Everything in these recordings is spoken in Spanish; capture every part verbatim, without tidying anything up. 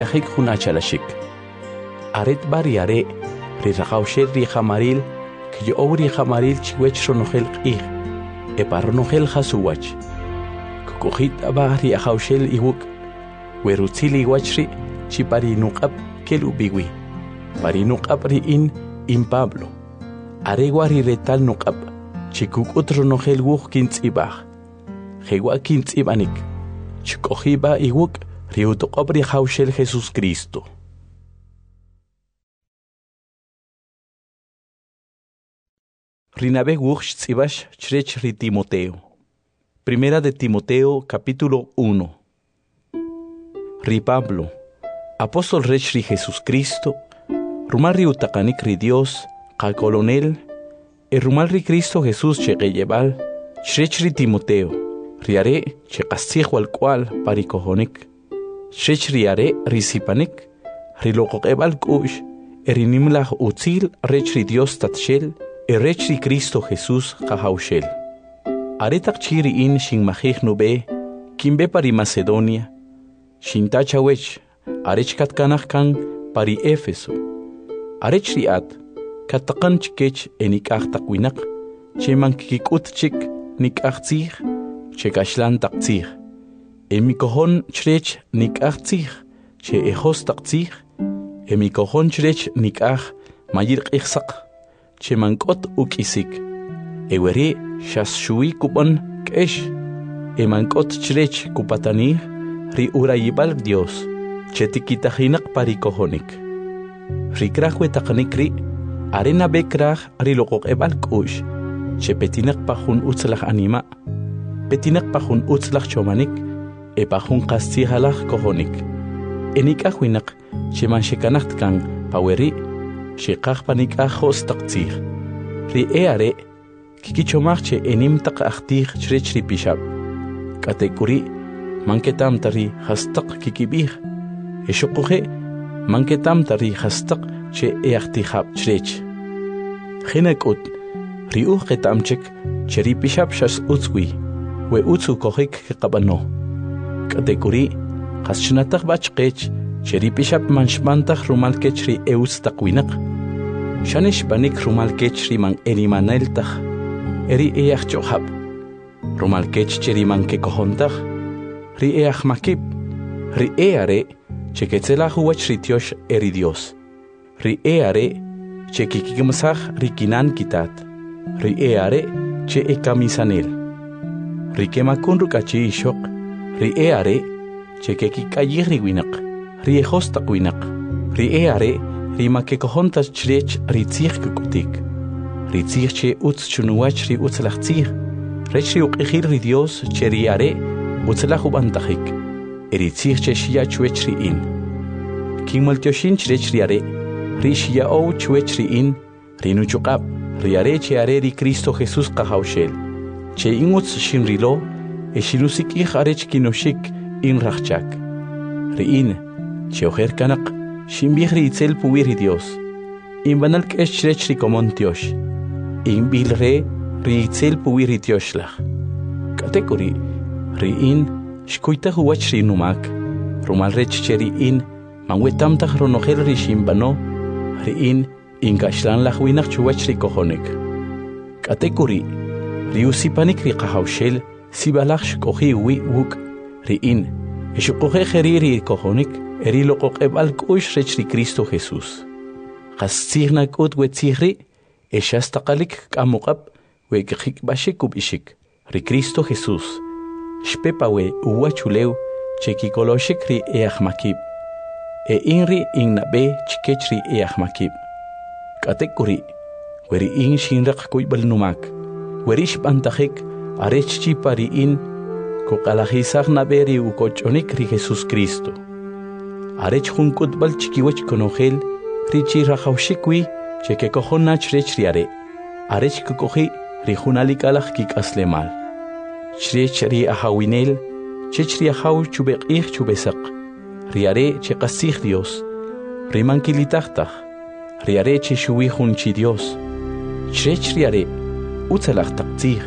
Hik Huna Chalashik. Aret Bariare, Rizahaushel Rihamaril, Kyouri Hamaril Chiwech Ronohel Ir, Eparonohel Hasuwach. Kukuhit Abari Ahaushel Iwuk, Werutili Wachri, Chipari Nukab, Kelubiwi. Parinuk Abri in, in Pablo. Areguari Retal Nukab, Chikuk Utronohel Wukins Ibach. Hewakins Ibanik. Chikohiba Iwuk. Riuto Obri Haushel Jesús Cristo. Rinabe Wuch Tzibash Chrech Ri Timoteo. Primera de Timoteo, capítulo uno. Ri Pablo, apóstol Rech Ri Jesús Cristo, Rumal Ri Utakanik Ri Dios, Ka Colonel, e Rumal Ri Cristo Jesús Chequeyebal, Chrech Ri Timoteo, Riare Chekasijo al cual Parikohonik. Shech riare risipanik, rilokok ebal kush, erinimlah utzil rech ri Dios tatshel, e rech ri Cristo Jesús kahaushel. Aretak chiri in shin mahich nube, kimbe pari Macedonia, shin tachawech, arech katkanach kan pari Éfeso. Arech riat, katakan chikech enikach takwinak, cheman kikut chik nikach tzich, chekashlan tak tzich. Emikohon chrech nikach tzich, che ejos tak tzich, emikohon chrech nikach mayir ichsak, che mankot ukisik. Ewere shas shui kupan kesh, emankot chrech kupatanir, ri urayibal Dios, che tikitahinak parikohonik. Rikrahwe takanikri, arena bekrah rilokok ebal kush, che petinak pahun utzlach anima, petinak pahun utzlach chomanik, Epahun Kastihalach Kohonik. Enikahwinak, Cheman Shekanachtkan, Poweri, Shekach Panikahos Taktir. Ri eare, Kikichomache enim tak achtir Chrech Ri Pishab. Katekuri, Manketam Tari Hastak Kikibir. Eshokohe, Manketam Tari Hastak Che Eachtihab Chrech. Hinekut, Riu Ketamchek, Cheri Pishab Shas Utzwi, We Utsu Kohik Kabano. Katekuri, Haschnatach Bachkech, Cheripishap Manchmantach Rumalkechri Eus Takwinak. Shanish Banik Rumalkechri Man Erimaneltach, Eri Each Johab. Rumalkech Cheriman Kekohontach, Ri Each Makib, Ri Eare, Cheketzelach Huachritios Eridios. Ri Eare, Chekikimsach Rikinan Kitat. Ri Eare, Che Ekamisanel. Rikemakun Rukachi Shok. Ri eare, che que kikayir winak, ri hostak winak, ri eare, ri makekohontas chrech ri tzich kukutik, ri tzich che utz chunuach ri utzlach tzich, rech ri uqihir ri Dios che ri are, utzlach ubantachik, eri tzich che shia chuech ri in. Kimaltioshin chrech ri are, ri shia ou chuech ri in, ri nuchukab, ri are che are ri Cristo Jesús kahaushel, che inutz shin rilo, Eshinusik ich arech kinoshik in rachchak. Riin, cheoher kanak, shimbihri itzel puwiri Dios. In banalk eschrech rikomontiosh. In bilre ri itzel puwiri Dioslach. Katekuri, riin, shkuita huach rinumak. Rumalrech cheri in, manwetamtach ronohel ri shimbano. Riin, in gashlan lachwinak chuach rikohonik. Katekuri, riusipanik rikahaushel. Sibalach kohi wi wuk riin. Eshukohe heriri kohonik, erilo kokebal kush rechri Cristo Jesús. Kastigna kut wetzihri, eshastakalik kamukab, wekik bashikub ishik, ri Cristo Jesús. Shpepawe uwachuleu, chekikoloshik ri eachmakib. E inri innabe chikechri eachmakib. Katekuri, weri in shinrak kuibal numak, werish bantahik, Arechchi pari in, kokalajisach naberi ukochonik ri Jesús Cristo. Arech junkut bal chikiwech konogel, richi rajaushikwi, cheke kohonach rech riare. Arech kukohi, ri junalikalach kik aslemal. Chrech ri ahawinel, chech ri ahaw chubek ich chubesak. Riare chekasich Dios. Rimankilitachtach. Riare cheshuwi junchi Dios. Chrech riare, utzalach taktzich.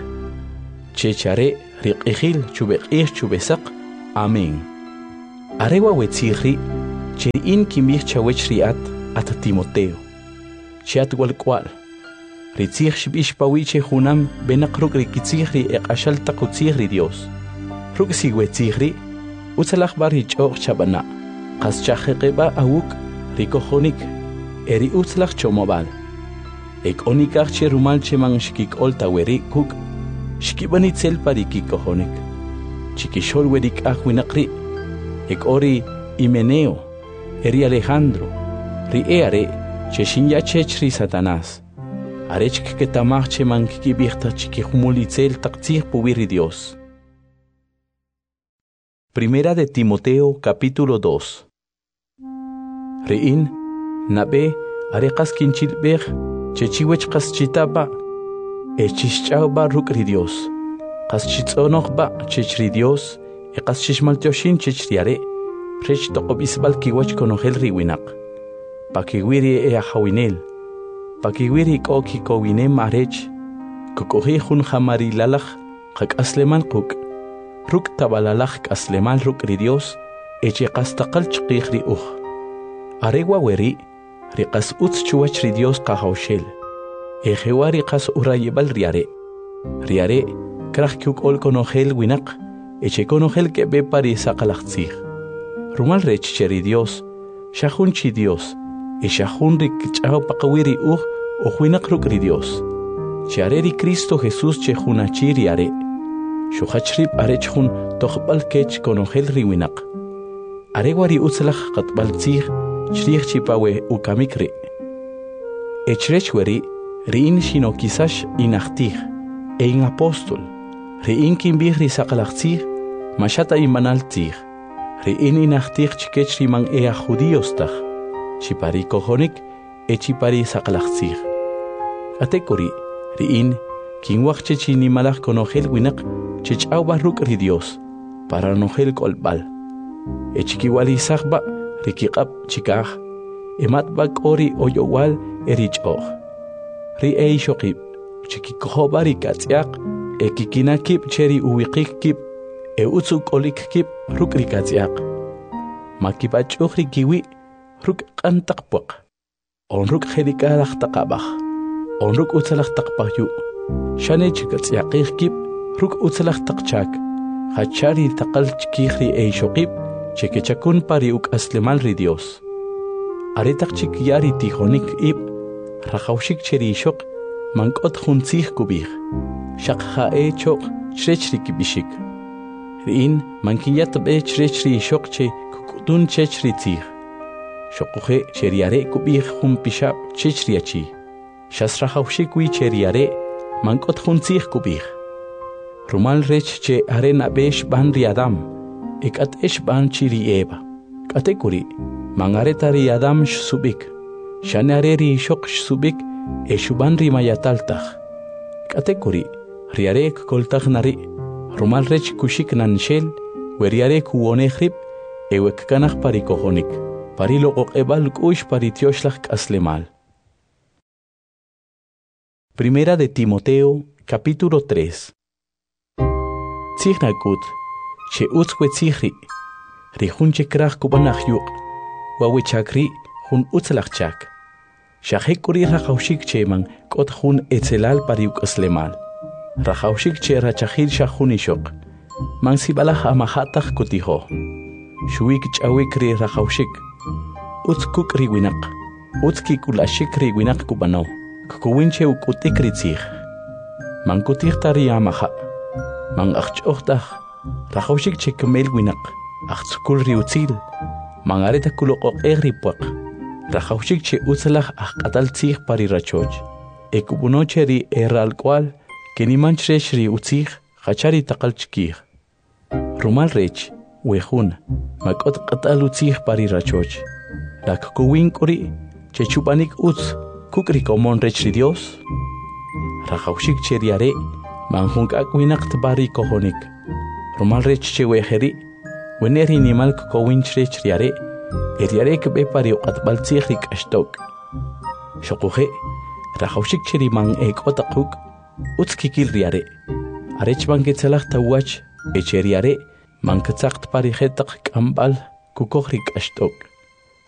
Chechare riqihil chubekih chubesak. Amén. Arewa wetzihri, Cherin kimich chawech riat at Timoteo. Chiat walkwal. Ritzich shibish pawiche hunam benakruk rikitzihri eqashal takutzihri Dios. Ruk sigwetzihri utzalach barich och chabana. Qas chajeqeba awuk rikohonik eri utzlach chomobal. Ek onikach che rumal che man shkik olta weri kuk shkibanit sel pariki kohonik. Chikishol werik ahwinakri. Ek ori Himeneo eri Alejandro ri eare che shinya chechri Satanás. Arechk que tamach che man kibirta chikihumulitzel taktzir puwiri Dios. Primera de Timoteo capítulo dos. Rein nabe areqas kinchilbeg chechiwech qas chitaba echischauba rukri Dios. Qas chitzonoqba chechri Dios e qas chishmaltioshin chechriare rech toqobisbal kiwach konogel riwinaq. Pakiwiri e ahawinel. Pakiwiri koki kowinem arech kukohi hun hamari lalach qak asleman quk ruk tabalalach asleman rukri Dios eche qas taqal chqikhri uj. Arewa weri riqas utz chuwachri Dios qahawshel. Ejewa riqas urayebal riare. Riare krach kyuk ol konogel winaq eche konogel ke be pari saqalaqtzig. Rumal rech cheri Dios shahun chi Dios e shahun rik chao paqawiri uj o winaq rukri Dios. Chiareri Cristo Jesús che junachi riare. Shuhachrib arech hun toqbal kech konogel riwinaq. Arewari utzlach qatbal tzig Chrich chipawe ukamikri. Echrechweri riin shino kisash inachtig e in apostol. Riin kimbihri sakalachtig mashata imanaltig. Riin inachtig chikechri man ea judiostag. Chipari kohonik e chipari sakalachtig. Atekori riin kinwachche chinimalach konogel winak chechau barruk ri Dios para nogel kolbal. Echikiwali sagba rikiqab chikaj ematbak ori oyowal erich og. Ri ei shokib chikikobari katziaq ekikinakib cheri uwiqik kib e utzuk olik kib ruk rikatziaq. Makibach ri kiwi ruk qantaqpuq. On ruk khedikalach taqabach. On ruk utzalach taqpahyu. Shane chikatziaqih kib ruk utzalach taqchak. Hachari taqal chikihri ei shokib Chekechakun pari uk aslemal ri Dios. Aretak chik yari tijonik ib, rajaushik cheri shok, mankot juntzih kubih. Shak hae chok chrechri kibishik. Riin mankiyat be chrechri shok che kukutun chechri tzih. Shokuhe cheriare kubih jun pishab chechriachi. Shas rajaushik wi cheriare, mankot juntzih kubih. Rumal rech che arena besh ban riadam. Ekat esh ban chiri eba. Katekuri, mangaretari adam subik. Shanareri shok subik eshuban rimayataltach. Katekuri, riarek koltach nari. Rumal rech kushik nanshel, weriarek uonehrib, ewek kanach parikohonik. Parilo ebal kush paritioslach aslemal. Primera de Timoteo, capítulo tres. Tzihnakut. Che utzwe tzihri, ri hun che krach kubanach yuk, wawe chakri hun utzlach chak. Shahekuri rachaushik che man kot hun etzelal pariuk aslemal. Rachaushik che rachahil shahun ishok, man sibalach amahatach kutiho. Shuik chawik ri rachaushik, utzkuk ri winak, utzki kulashik ri winak kubano, kukuwinche ukutik ri tzih. Man kutik tari amaha, man achchochtach, Rachaushik che kemel winak, achtzukul riutzil, mangareta kulokok egripuak. Rachaushik che utzalach achkatal tzih pari rachoj. Ekubunoche ri erral kwal, keniman chresh ri utzih, hachari takal chkih. Rumal rech, wehun, makot katal utzih pari rachoj. Lak kuwin kuri, che chupanik utz, kukri komon rech ri Dios. Rachaushik che riare, manhunk akwinak tbari kohonik. Rumal rech che weheri, weneri nimal kukowin chrech riare, eriare kebe pari uqatbal tzihrik ashtok. Shokuhe, rachaushik cheri man ek otakuk, utzkikil riare. Arech man ketzelach tawach, echeriare, man ketzakt pari hetak kambal, kukohrik ashtok.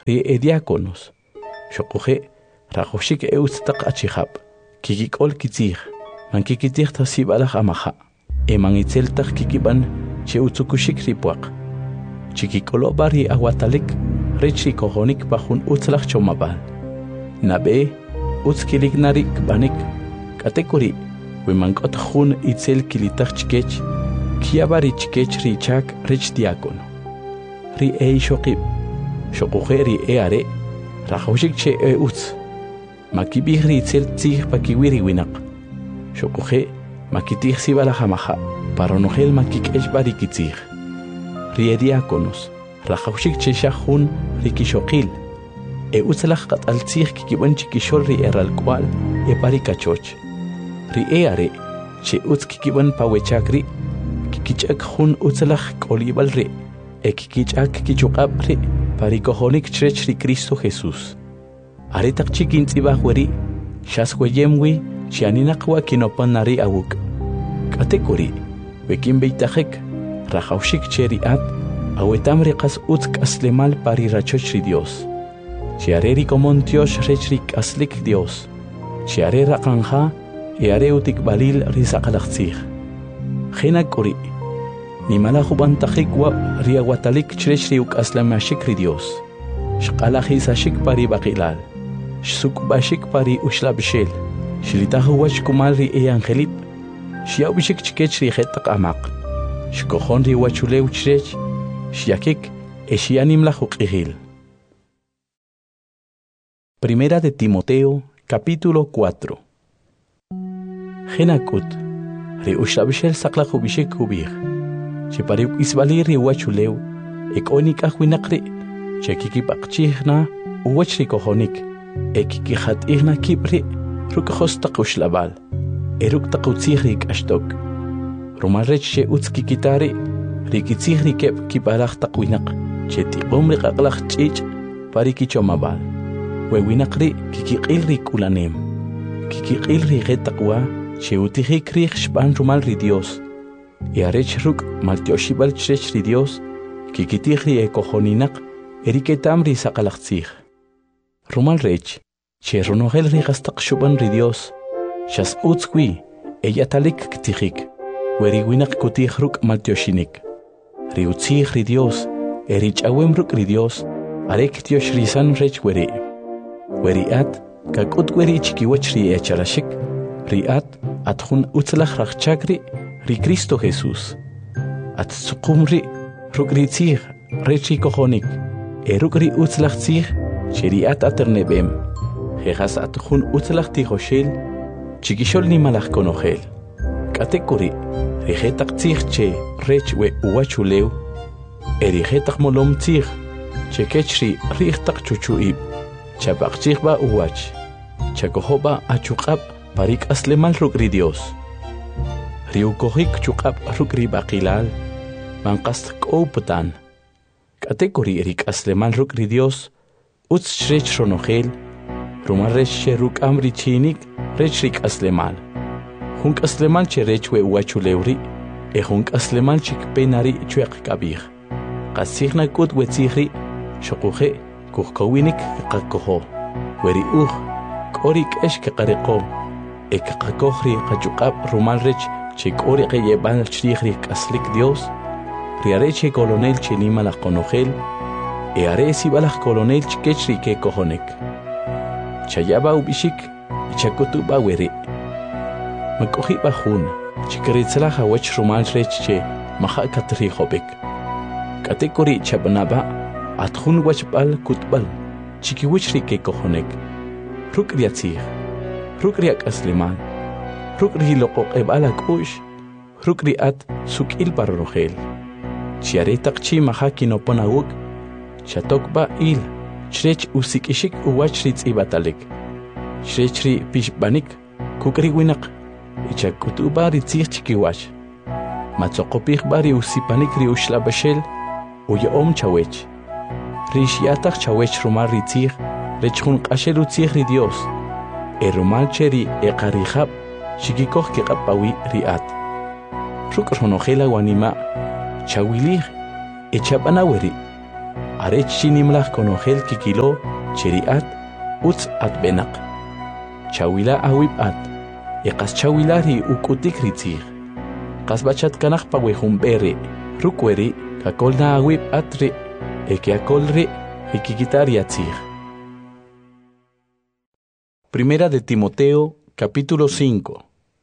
ri e diáconos xoquje rajoshik e ustaq achihab kikikol kitzig man kikitig tasibala amaja e man itzeltaq kikiban che utsukushik ripuaq chikikolo bari aguatalik richi kohonik bajun utzlaq chomabal nabe utskilik narik banik katekuri wimankot jun itzel kilitaq chikech kiabari chikech richak rich diácono ri e shoqib shoquje ri e are rajoshik che e utz makibig ri itzel tzig pakiwiri winaq shoquje makitig sibala hamaja paronojel makikesh bari kitzig ri e diáconos rajoshik che shahun rikishoqil e utzlaq qatal tzig kikiban chikishol ri eralkwal e pari kachoch ri e are che utz kikiban pawechakri kikichak jun utzlaq kolibal ri e kikichak kichuqab ri pari kohonik chrech ri Cristo Jesús are taq chikin tzibaj weri shasweyemwi chianinaqwa kinopan nari awuk katekuri bekin beitajek rajawshik cheri at awetam riqas utz k'aslemal pari rachoch ri Dios chiare ri komon Dios rech ri k'aslik Dios chiare raqanja e are utik balil ri saqalaqtzig jena kuri nimala jubantajik wa ri awatalik chrech ri uk'aslamashik ri Dios shqalajisashik pari baqilal shsukbashik pari ushlabshel shilitahu wach kumal ri e angelip shiawbishik chikech ri jetaq amaq shkojon ri wachulew chrech shiakik e shianimla juq'ijil. Primera de Timoteo, capítulo cuatro. Genakut, ri ushlabshel saqlajubishik hubig chepariuk isbali ri wachulew ekonik ahwinaqri chekikipaqchihna uwach ri kojonik ekikijat ihna kibri rukjos taqushlabal eruk taqutzig ri k'ashtok rumalrech che utz kikitari ri kitzig ri kep kiparaj taqwinaq che tiqom ri qaqlaj ch'ich' pari kichomabal wewinaqri kikiq'il ri k'ulanem kikiq'il ri jetaqwa che utijik ri xb'an rumal ri Dios y arech ruk maltioshibal chrech ri Dios kikitij ri ekojoninaq eriketam ri saqalaqtzig rumal rech che ronojel ri qastaq shuban ri Dios shas utzkwi ella talik ktijik weri winaq kutij ruk maltioshinik ri utzig ri Dios eri ch'awem ruk ri Dios arek tiosh risan rech weri weri at kakut weri chikiwach ri echarashik ri at atjun utzlaj rajchakri ri Cristo Jesús at tsuqumri ruk ri tzig rech ri kojonik e ruk ri utzlaj tzig cheri at aternebem jejas atjun utzlaj tijoshel chikishol nimalaj konojel katekuri ri jetaq tzig che rech we uwachulew eri jetaq molom tzig che kechri riqtaq chuchuib chapaq tzig ba uwach chakojoba achuqab parik aslemal ruk ri Dios riukojik chuqab ruk ri baqilal manqast k'owputan katekuri rik aslemal ruk ri Dios utz chrech ronojel rumal rech che ruk amri chinik rech rik aslemal junk aslemal che rech we uwachulewri e junk aslemal chik penari chueq kabij qasigna kut wetzigri shoquje kujkowinik qakojo weri uj k'orik esh qariqo e qaqojri qachuqab rumal rech che k'ori qeyeban chrij k'aslik Dios riare che colonel che nimala konojel e are sibalaj colonel chikech ri ke kojonek chayaba ubishik chakutuba weri makoji bajun chikritzla hawach rumal rech che maha katri hobek katekori chabnaba atjun wachbal kutbal chikiwich ri ke kojonek ruk riatzig ruk riak asleman ruk ri loqoq ebala kush ruk riat sukil parrojel chiare taqchi maha kinoponawuk chatokba il chrech usikishik uwach ri tz'ibatalik chrech ri pishbanik kukri winaq ichakutuba ri tzig chikiwach matzoqopij bari usipanik ri ushlabashel uyaom chawech ri shiataq chawech rumal ri tzig rechjun q'ashel utzig ri Dios e rumal che ri eqarijab shikikoj kiqapawi ri at ruk ronojela wanima chawilij e chab'anaweri arech chinimlah konogel kikilo cheriat uts at benak. Chawila awib at, eqas chawila ri ukutik ritzig. Qas bachat kanaq pawehum bere, rukweri, kakolna awib atri, eke akolri, rikikitar yatzig. Primera de Timoteo, capítulo cinco.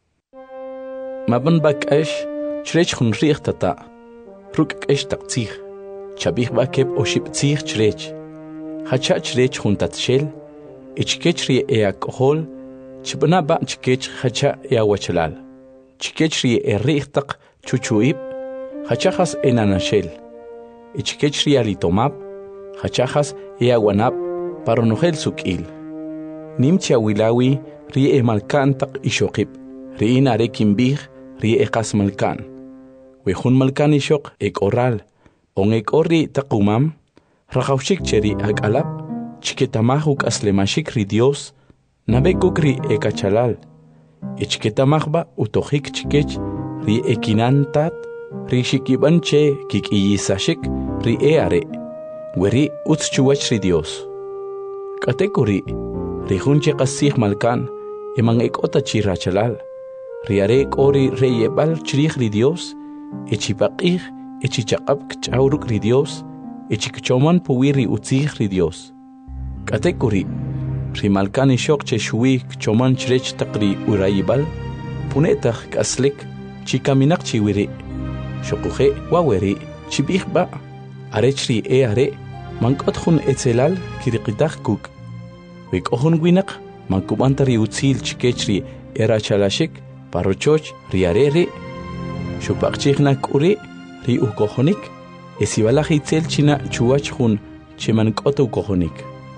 Maban bakash, chrech hun riech tata, ruk esh takzig, chabich bakeb oship zig chrech, hacha chrech hun tatshel, ichkechri e alcohol, chibna ba chkech hacha e awachalal, chkechri e riechtak chuchuib, hachachas enanashel, ichkechri alitomab, hachachas e aguanab, paronogel sukil. Nimcha wilawi ri e malkan tak ishokib, ri in arekin bih, ri e kas malkan. Wehun malkan ishok ek oral, on ek ori takumam, rachaushik cheri ag alap, chiketamahuk aslemashik ri Dios, nabekuk ri e kachalal, e chiketamahba utohik chikech, ri e kinantat, ri shikiban che kik iyisashik, ri e are, weri uts chuwach ri Dios. Katekuri, Rihunche qasih malkan, emang ekota chirachalal, riare kori reyebal chirih ri Dios, echipaqih, echichaqab kchauruk ri Dios, echikchoman puwiri utzih ri Dios. Katekuri, rimalkan ishok che shui kchoman chrech taqri urayibal, punetah kaslik, chikaminak chiwiri, shokuhe waweri, chibih ba, arechri e are, mankotjun etzelal kirikitah kuk. Wek ohun winak, mankubantari utzil chikechri era chalashik, parochoch riarere, shupakchihnak uri, ri ukohonik, esibalaj itzel china chuach hun chemankota ukohonik.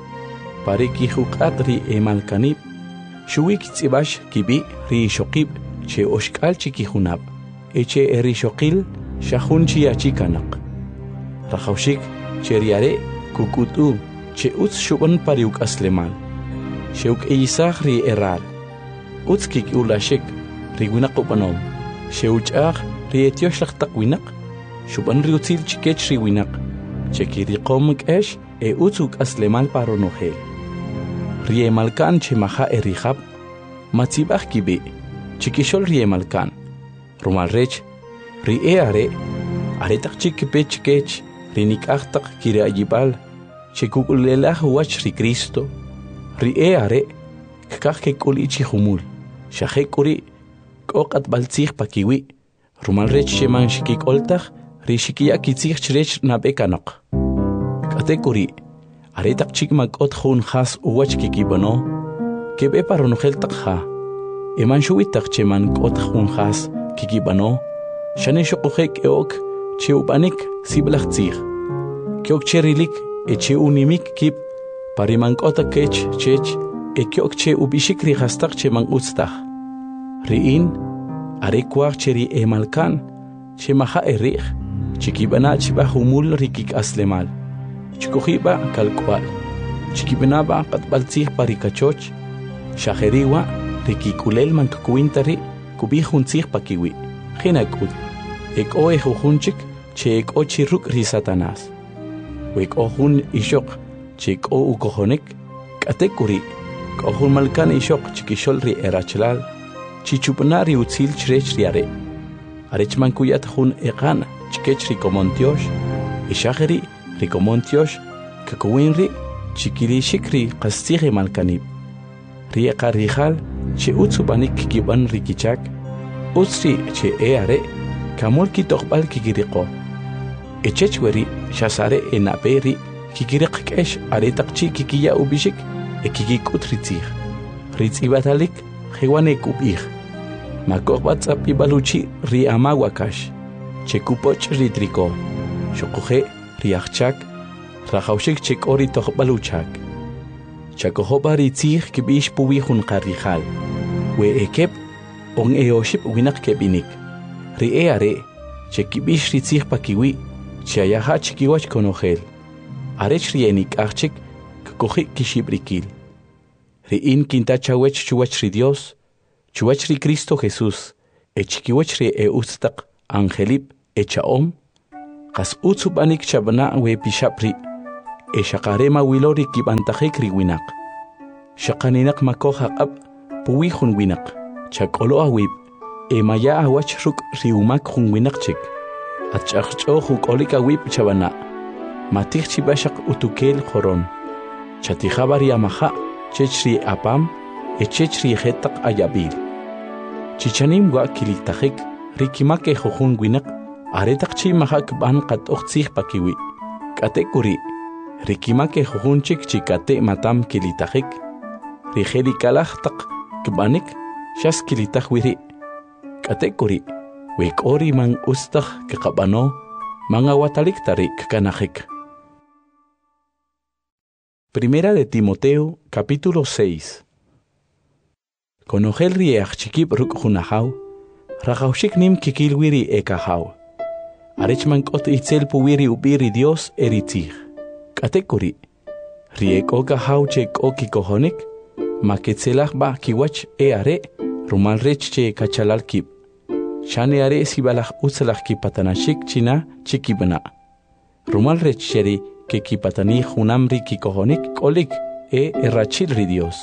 Pareki hukat ri emalkanib, shuwik tzibash kibi ri shokib, che oshkal chikihunab, eche eri shokil, shahun chiachikanak. Rachaushik, che riare, kukutu, che utz shuban pariuk aslemal. Sheuk eisach ri eral. Utskik ulashik, ri winak upanom. Sheuchach ri etiosh lak winak. Shuban ri utzil chikech ri winak. Cheki ri komik esh, e utzuk aslemal paronohel. Ri emalkan che maha erihab, matzibach kibi, chikishol ri emalkan. Rumal rech, ri e are, aretak chikipe chikech, ri nikachtak kiri ayibal, chekukulelah wach ri Cristo, ri e are, kakake kulichi humul, shahekuri, kokat baltzich pakiwi, rumal rech sheman shikik oltach, ri shikia kitzich chrech nabekanok. Katekuri, aretak chikmak ot hun has uwach kikibano, kebe paronogel takha, eman shuwitak cheman ot hun has kikibano, shane shokuhek eok, cheubanik siblach tzich, kiok cherilik, eche unimik kip, parimankota kech chech, e kiok che ubishik ri hastak che mang ustach. Riin, arekwach cheri emalkan, che maha erich, chikibana chiba humul rikik aslemal, chikuhiba kalkwal, chikibanaba katbaltzich parikachoch, shaheriwa, rikikulel mankakuintari, kubihuntzich pakiwi, hinakut, ek oe jujunchik, che ek o chiruk ri Satanás. Wek ohun ishok, chik o ukohonik, katekuri, kohun malkan ishok chikishol ri erachlal, chichupanari utzil chrech riare. Arechman kuyat hun ekan, chikech rikomontiosh, ishaheri rikomontiosh, kakuinri, chikiri shikri kastire malkanib. Ri ekarihal, che utsubanik kiban rikichak, utsri che eare, kamul kitokbal kikiriko. Echechweri, shasare enaperi, kikirikesh aretakchi kikiya ubishik, e kikikut ritzich. Ritzibatalik, hewanek ubich. Makokbatzap ibaluchi ri amawakash. Chekupoch ritriko. Shokuhe riachchak, rachaushik chek ori tochbaluchak. Chakohoba ritzich kibish puwihun karihal. We ekep, on eoship winak kebinik. Ri eare, chekibish ritzich pakiwi, Chiayaha chikiwach konogel. Arech rienik achik, kakohi kishibrikil. Riin kinta chawech chuwach ri Dios, chuwach ri Cristo Jesús, e chikiwach ri e ustak, angelip, e chaom, kas utsubanik chabana we pishapri, e shaqarema wilori kibantajik ri winak. Shaqaninak makoja qab puwijun winak. Chakolo awib e maya awach ruk riumak jun winak chik. Atchaqcho jukolik awib chabana. Matich chibashak utukel joron. Chatijabar yamaha chechri apam e chechri jetak ayabil. Chichanim wa kilitajik rikimake jujun winak. Aretak chi mahak ban kat oxig pakiwi. Kate kuri. Rikimake jujun chik chikate matam kilitajik. Rijeri kalajtak kbanik shas kilitaj wiri. Kate kuri. Wek ori man ustak kekabano. Manga watalik tarik kanajik. Primera de Timoteo, capítulo seis. Konogel riech chikip ruk junahau. Rajaushik nim kikil wiri ekahau. Arechman kot itzel puwiri ubiri Dios eritzig. Katekuri. Rieko kahau chek oki kohonik. Maketzelach ba kiwach e are. Rumal rech che kachalal kip. Shane are sibalach utzelach kipatanashik china chikibana. Rumal rech cheri ke kipatani junamri kikohonik kolik e errachil ri Dios.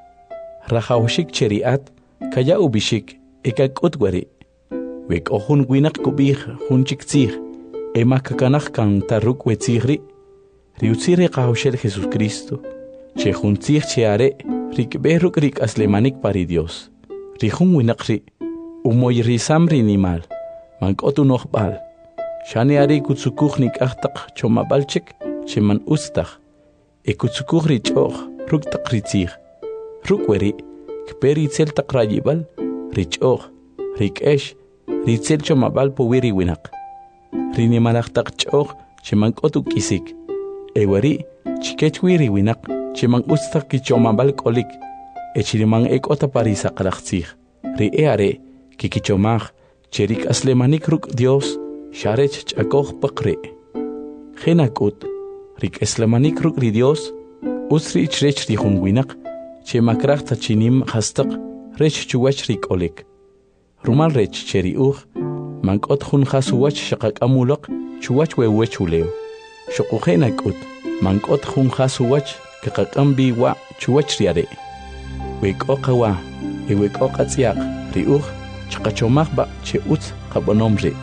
Rajaushik cheriat kaya ubishik ekak utwari. Wek ohun winak kubih hun chiktzig. Ema kakanach kan taruk wetzigri. Riutzire kahushel Jesus Cristo. Che hun tzig che are rik beruk rik aslemanik pari Dios. Rihun winakri. Umoy risamri nimal. Mankotu nochbal. Shane are kutsukuchnik achtak chomabalchik. Che man ustach. E kutsukuchri choch ruk takritzig. Ruk weri. Kperi tzel takrayibal. Richoch. Rik esh. Ritzel chomabal puwiri winak. Rini malaktak choch chemang otuk isik. Ewari chikech wiri winak chemang ustak ki chomabal kolik. Echirimang ek otapari sakalaktsig. Ri eare kikichomach cherik aslemanik ruk Dios sharech chakoch pakre. Genakut rik aslemanik ruk ri Dios usri chrech ri hun winak chemakrach tachinim hastak rech chuwach rik olik. Rumal rech cheri uch, mankot jun jasuwach shakak amulok, chuwach wewech uleo. Shokujenak ut, mankot jun jasuwach, kakakambi wa chuwach riare. Wek okawa, e wek okatziak, ri uch, chakachomak ba che utz kabonom re.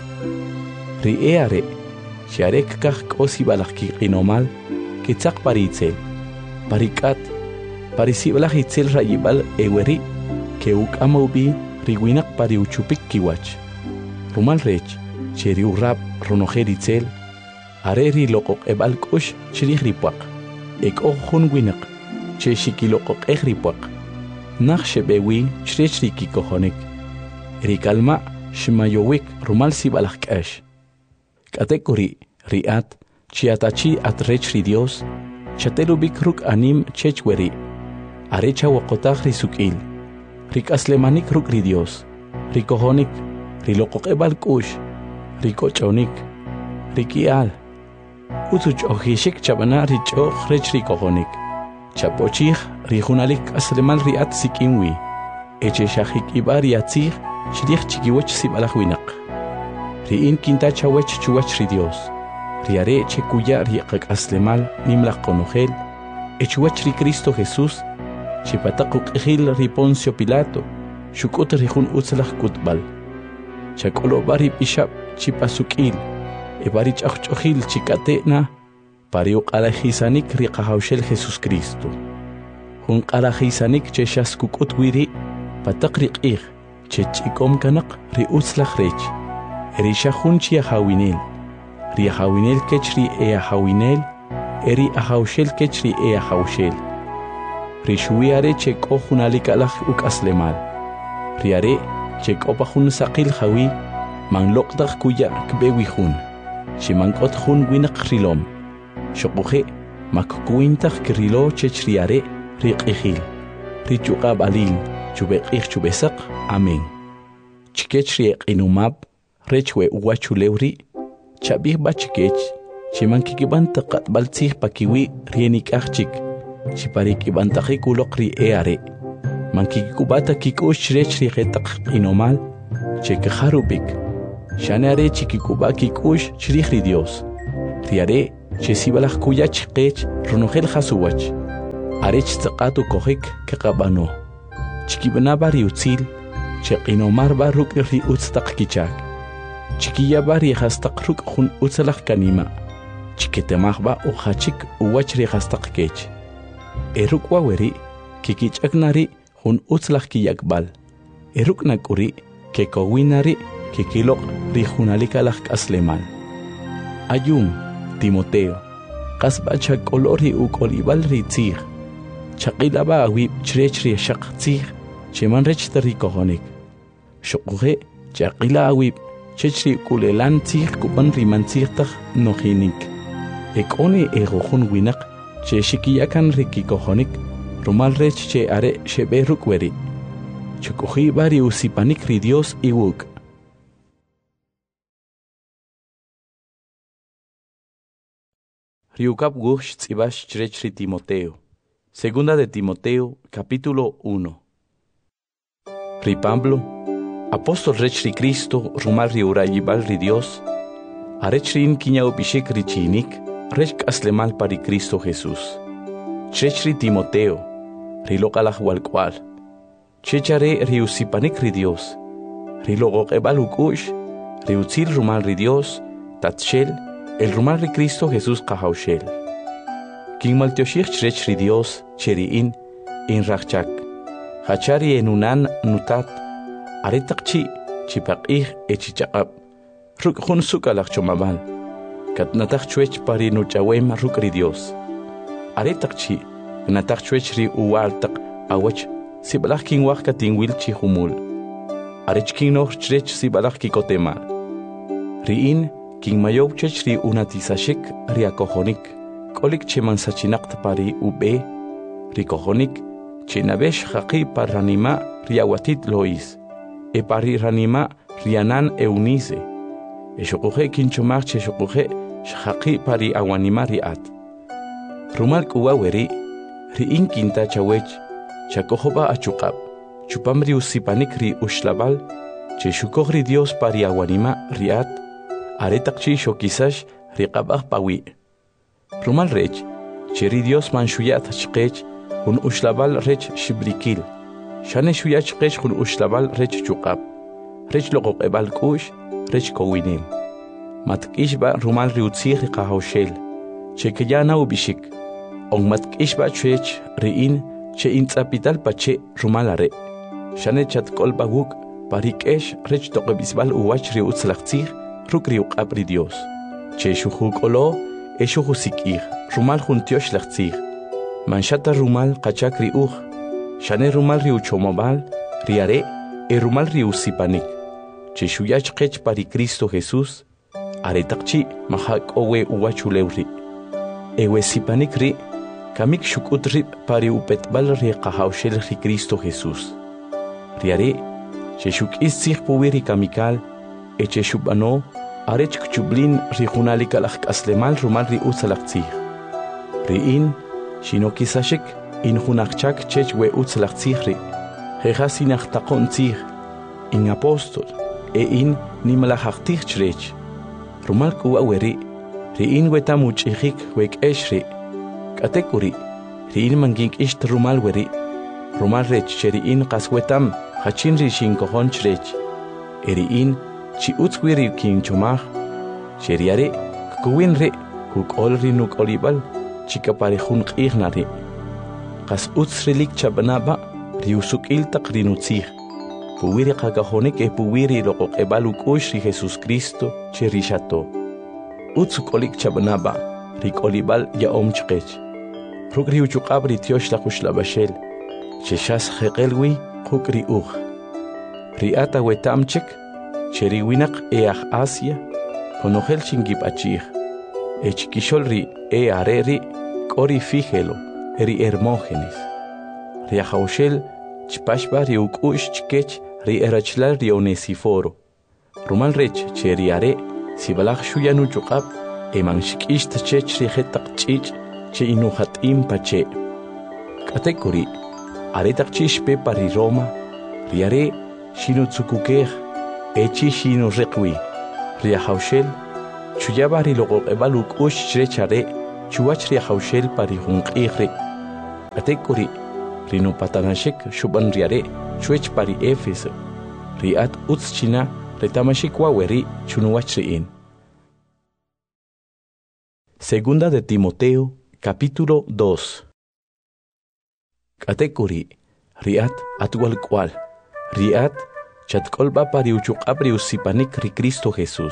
Ri eare, sharek kach kosi balak kikinomal, kitzak paritzel. Parikat, parisibalak itzel rayibal eweri, ke uk amaubi, Riwinak pari uchupik kiwach. Rumal rech, cheri urrap ronojeri tzel, areri lokok ebal kush chirih ripuak. Ek ojun winak, che shikilokok eh ripuak. Nach shebewi chrech riki kohonik. Rikalma shimayowik rumal sibalak kash. Katekuri riat, chiatachi at rech ri Dios, chatelubik ruk anim chechweri. Arecha wakotach risukil. Rik aslemanik ruk ri Dios, rikohonik, rilokok ebal kush, rikochonik, rikial. Utuch ohishik chabana richoch rech rikohonik. Chapochich rijunalik aslemal riat sikinwi. Eche shahik ibar yatzich, shirich chikiwach sibalach winak. Riin kinta chawech chuwach ri Dios. Riare chekuya riakak aslemal nimlach konogel. Echuwach ri Cristo Jesús. Chipatakuk ejil ri Poncio Pilato, shukut rijun utzlach kutbal. Chakolo bari bishap chipasukil, e bari chachojil chikatena, pariuk alajisanik ri kahaushel Jesus Cristo. Jun alajisanik che shaskukut wiri, patakrik ig, che chikom kanak ri utzlach rech. Eri shahun chi ahawinel, ri ahawinel kechri e ahawinel, eri ahaushel kechri e ahaushel. Rishuiare chek ojunalik alach uk aslemal. Riare chek opahun sakil hawi, man lokdach kuya kbewi hun. Shimankot hun winak rilom. Shokuhe makkuintach krilo chech riare rik ijil. Richuqab alin, chubek ich chubesak, amen. Chikech riek inumab, rechwe uwachulewri, chabih bachikech, chimankikiban taqat baltzih pakiwi rienik achchik. Chiparik ibantaji kulokri eare. Mankikubata kikush rechri getak inomal. Chekaharubik. Shanare chikikuba kikush chirihri Dios. Riare che sibalaj kuyach qech runojel hasuwach arech tsaqatu kohik ke qabano chikibna bari utzil che qinomar baruk ri utstaq kichak chikiya bari hastaq ruk khun utsalaj kanima chiketemaj ba uhachik uwach ri hastaq kech eruk waweri kikichaknari hun utslaj kiyakbal eruk nakuri ke kowinari ke kilok ri hunalikalaj aslemal ayum Timoteo qasba chakolori ukolibal ri tzig chaqilaba awi chrech ri shaq tzig cheman rech tari kohonik shoqhe chaqila awi chechri kulelan tzig kuban ri mantzig tag nohinik ekoni egohun winak che shikiyakan ri kikohonik rumal rech che are sheberuk weri chukuhi bari usipanik ri Dios iwuk Riukap gush tzibash chrechri Timoteo. Segunda de Timoteo, capítulo uno. Ri Pablo, apóstol rechri Cristo, rumal riurayibal ri Dios, arechrin kiñao bishik ri chinik, rech aslemal pari Cristo Jesús. Chrechri Timoteo, rilokalaj walkwal. Chechare riusipanik ri Dios, rilogokebal ukush, riutzil rumal ri Dios, tatshel, el rumal ri Cristo Jesús kahaushel. King maltioshich chrech ri Dios cheriin in rachak. Hachari enunan nutat. Aretakchi chipaqih echichaqab. Ruk hun sukalak chomabal. Katnatak chwech pari nuchawem ruk ri Dios. Aretakchi gnatak chwech ri uwaltak awach sibalak king wak katingwil chi humul. Arech king noh chrech sibalak kikotemal. Riin King mayow chechri unatisashik riakohonik, kolik chemansachinakt pari ube, rikohonik, chinabesh haqi par ranima riawatit lois, e pari ranima rianan eunize, e shokuhe kinchomach che shokuhe shaqi pari awanima riat. Rumal kuwaweri, riin kinta chawech, chakohoba achukab, chupamri usipanik ri ushlabal, che shukohri Dios pari awanima riat, aretakchi shokisash riqabah pawi. Rumal rech, cheri Dios man shuyat chqech, hun ushlabal rech shibrikil. Shane shuyat chqech hun ushlabal rech chukab. Rech loqoq ebal kush, rech kowinim. Matkish ba rumal riutzih riqahaushel. Chekeyana ubishik. On matkish ba chech riin, che intzapital pache rumalare. Shane chat kolba wuk, parikesh rech toqebisbal uwach riutzlachtzih, Rukri uqabri Dios. Che shuhuk olo, e shuhusikir, rumal juntiosh lachzir. Manchata rumal kachak riuch. Shane rumal riuchomobal, riare, e rumal riusipanik. Che shuyach kech pari Cristo Jesús, aretakchi mahak owe uwachulewri. Ewe sipanik ri, kamik shukutri pari upetbal ri kahaushel ri Cristo Jesús. Riare, che shuk istzich puwiri kamikal, eche shubano, arech kchublin rijunalikalaj aslemal rumal ri utzalaktzih. Riin, shino kisashik, in junachchak chech we utzalaktzih ri. Jeja sinachtakontzih, in apostol, e in nimalajachtih chrech. Rumal kuwaweri, riin wetamuchihik wek eshri. Katekuri, riin mangink isht rumal weri. Rumal rech cheriin kaswetam, hachin ri shinkohon chrech. Eriin, chi utzwiri kin chomach, cheriare, kuwinre, kuk olri nuk olibal, chika parejun ignare. Kas utzrilik chabanaba, riusuk iltak rinutzih. Puwiri kagahonik e puwiri lokok ebaluk ushri Jesus Cristo, cherishato. Utzuk olik chabanaba, rik olibal ya omchkech. Ruk riuchukab ritiosh la kushlabashel, cheshas hekelwi, kuk riuch. Riata wetamchik, Cheriwinak each Asia, conogel chingip achich, echkisholri e areri, cori fígelo, eri Hermógenes. Riajaushel, chpashba riukush chkech, ri erachlal ri Onesiforo. Rumal rech, cheriare, sibalach shuyanu chukab, eman shikisht chech ri hetak chich, che inuhat impache. Katekuri, aretak chishpe pari Roma, riare, shinu tsukukej, Echi shino requi, riajaushel, chuyaba ri loqoqebal uk'ush chrechare chuwach ri hawshel pari junq'ijri atekuri rino patanashik shuban riare chuech pari Éfeso riat utz china retamashik waweri chunuwach riin. Segunda de Timoteo, capítulo dos. Katekuri, riat atwal kwal, riat chatkolba pari uchuqabri usipanik ri Cristo Jesús.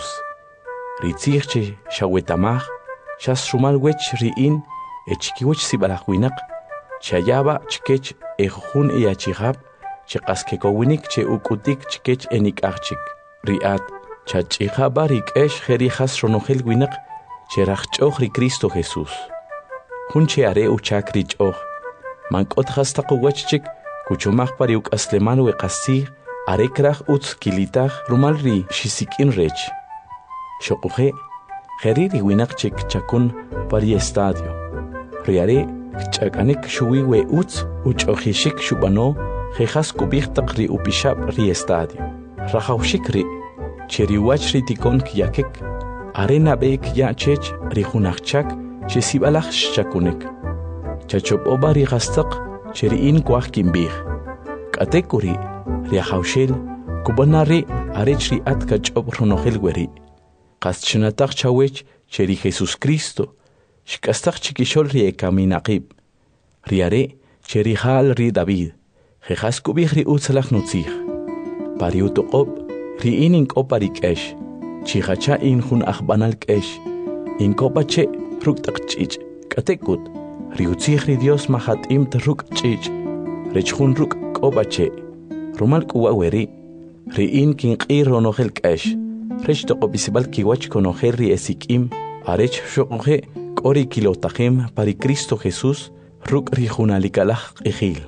Ritzirche shawetamaj, shas rumal wech riin, echkiwech sibalahwinak, chayaba chkech ejun iachihab, chekaskekowinnik che ukutik chkech enik archik. Riat chachihaba rikesh jerijas ronogel winak, cherachchoch ri Cristo Jesús. Hunche are uchak richoch, mankot hastaqowachchik, kuchomach pari uk asleman weqasir, arekrach utz kilitach rumal ri shisikin rech. Shokuhe, geriri winakchik chakun pari estadio. Riare, chakanik shuwi we utz, uchojishik shubano, jejas kubichtaq ri upishab ri estadio. Rajaushik ri, cheriwach ri tikon kiyakek, arena beek ya chech ri hunachchak, chesibalach shakunek. Chachop oba ri gastaq, cheriin kwach kimbih. Katekuri, ri haushel, kubanari arech ri atka chop ronogel weri. Qaschinataq chawech cheri Jesús Cristo, shkastaq chikishol ri ekaminaqib. Riare, cheri hal ri David, jejas kubih ri utzalach nutzich. Pari utoqob, ri inin koparik esh, chihacha in hun achbanal kesh, in kopache ruktaq chich, katekut, ri utzich ri Dios mahat im ruk chich, rechhun ruk kopache, rumal kuwaweri, ri in kinqir ronogel kesh, rech toqobisibal kiwach konogel ri esikim, arech shoqoje kori kilotajem pari Cristo Jesús, ruk ri hunalikalach ejil.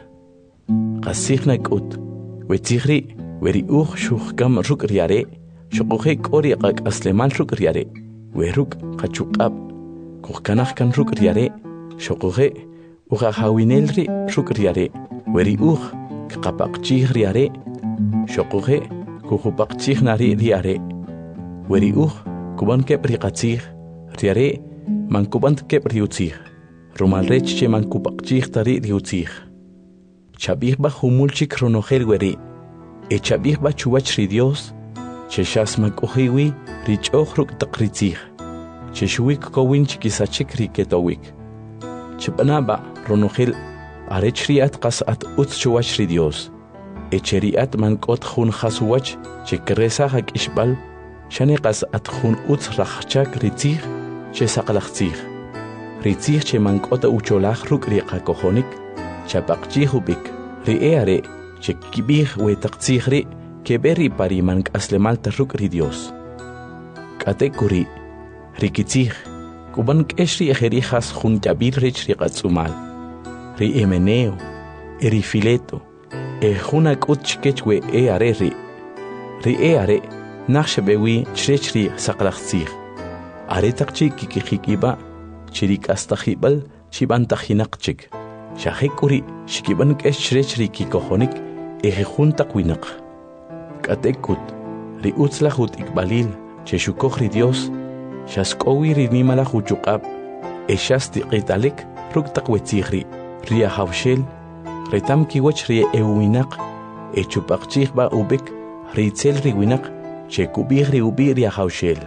Qasihnak ut, wetzihri, weri uch shuhkam ruk riare, shoqoje kori qak aslemal ruk riare, weruk qachuqab, kuhkanach kan ruk riare, shoqoje uhahawinelri ruk riare, weri uch kqapaqchih riare, shoqoje kuhupaqchih nari riare, weri uch kuban kep riqatzih, riare mankuban kep riutzih, rumalrech che mankupaqchih tari riutzih. Chabihba humulchik ronogel weri, e chabihba chuwach ri Dios, che shasma kohiwi richoch ruk takritzih, che shuwik kowin chikisachik riketowik. Chibanaba ronogel arech riat qasat utz chuwach ri Dios, e cheriat mankot hun khasuwach che kresa hak ishbal, shane qasat hun utz rachchak ritzih, che saqlachtzih. Ritzih che mankota ucholach ruk riqa kohonik, chapaqchih ubik, ri eare, che kibih we taqtzih ri, keberi pari mank aslemal tarruk ri Dios. Katekuri, rikitzih, kuban keshri ejerijas juntabir rich riqatzumal, ri emeneo, eri fileto, e junak utchkech we eare ri, ri eare, naxbewi chrech ri saqlachtzih, are taqchi kikikiba, chirik astajibal, chibantajinaqchik. Shahekuri, shikiban keshrech ri kikohonik, eje juntak winak. Katekut, ri utzlahut ikbalil, cheshukoch ri Dios, shaskowi ri nimalach uchukab, eshasti qitalik, ruktak wetzihri, ri ahawshel, retam kiwach ri ewinak, echupakchich ba ubik, ri tzel ri winak, chekubih ri ubi ri ahawshel.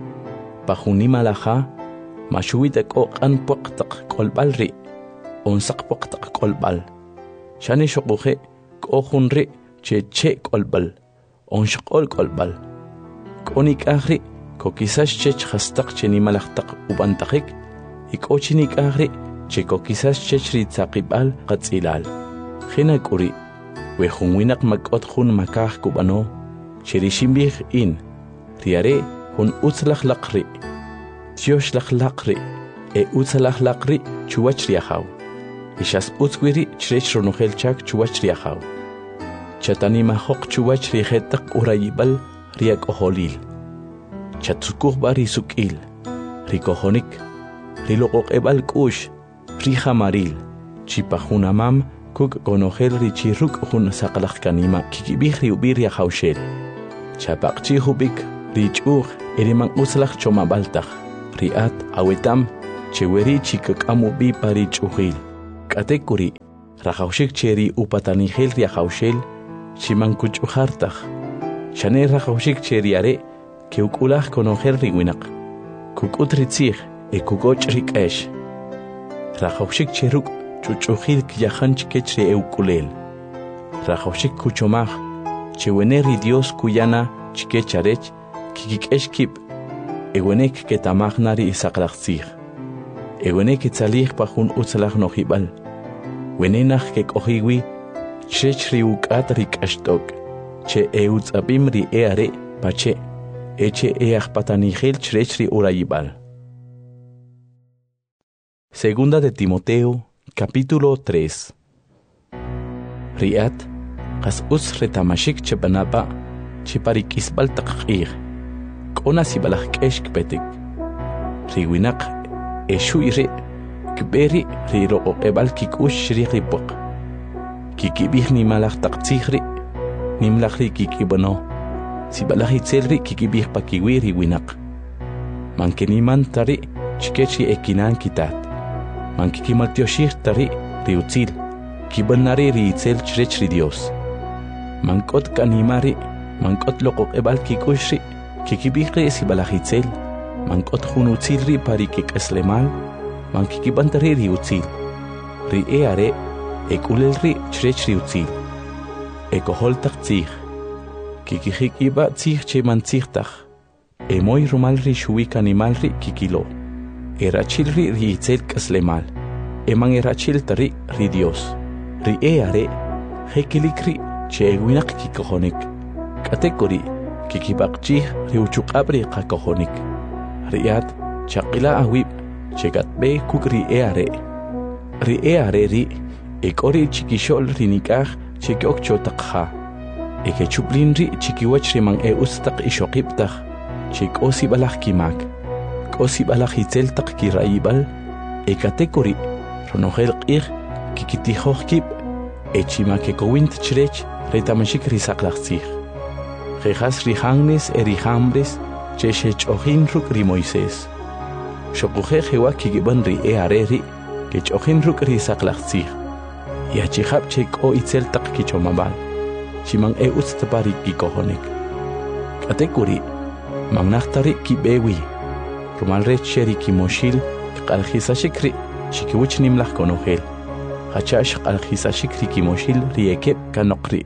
Pahunimalaha, mashuwitak o an poktak kolbal ri, onsak poktak kolbal. Shani shokuhe kohunri che che kolbal, onshakol kolbal. Konik ahri, kokisas che chastak che nimalaktak ubantakik, ikochinik ahri, che kokisas che chritzakibal katzilal. Hinakuri, wehunwinak makot hun makah kubano, cherishimbi in, riare hun utzlach lakri, Dios lach lakri, e utzlach lakri chuwach riahaw. Ishas utzwiri chrech ronogel chak chuwach riahaw. Chatani mahok chuwach rihetak urayibal riak oholil. Chatsukuh bari sukil, rikohonik, rilokok ebal kush, rihamaril, chipahunamam kuk konogel richiruk hun sakalach kanima kikibih riubir riahawshel. Chapakchi hubik, richuh, Eriman uslach choma baltach. Riat awetam cheweri chikakamu bi pari chuhil. Katekuri rajaushik cheri upatanihel riajaushel chiman kuchuhartach. Shane rajaushik cheri are que ukulach konoher riwinak. Kukutritzich e kukoch rikesh. Rajaushik cheruk chuchuhil kiyahan chikechre eukulel. Rajaushik kuchomach cheweneri Dios kuyana chikecharech kikikesh kip. Ewenek que tamagnari isaklachzich. Ewenek itzalih pahun utzalach nohibal. Wenenach que kohiwi, chechri ukat rikashtok. Che eutzabim ri eare, pache, eche each patanigel chechri urayibal. Segunda de Timoteo, capítulo tres. Riat, kas us retamashik chebanaba, chiparikisbal takir. Kona sibalach kesh kpetik. Riwinak eshuire kberi riro o ebal kikush rikipok. Kikibih ni malach taktsihri nimlachri kikibono. Sibalach itzelri kikibih pakiwi riwinak. Mankeniman tari chikechi ekinan kitat. Mankikimaltioshir tari riutzil. Kibanari riitzel chrechri Dios. Mankot kanimari mankot loko ebal kikushri. Kikibihri sibalachitzel, mankot junutzilri parikik eslemal, mankikibantari riutzil. Ri eare, ekulelri chrechri utzil. Ekoholtach tzich. Kikihikiba tzich che mantzich. Emoy rumalri shuik animalri kikilo. Erachilri riitzel keslemal. Eman erachil tari ri Dios. Ri eare, hekilikri che ewinak kikohonik. Katekori. Kikibakchih riuchukabri kakohonik. Riat chakila awib chegat be kukri eare. Ri eare ri ekori chikishol rinikah chekyok chotakha. Eke chuplin ri chikiwach rimang e ustak ishokiptach. Chik osi balach kimak. Osi balach hitzel tak kiraibal. Ekatekori ronogel qih kikitihoch kip. Echimake kowint chrech retamashik risaklachzich. Rejas rihangnes erihambres, cheshech ojin ruk ri Moisés. Shokuje jewa kigiban ri eareri, kech ojin ruk ri saklachzich. Yachihab chek o itzel tak kichomabal. Chimang e utstapari kikohonek. Katekuri, magnachtari kibewi. Rumalre cheri kimoshil, kalhisashikri, chikiwich nimlach konohel. Hachash kalhisashikri kimoshil riekep kanokri.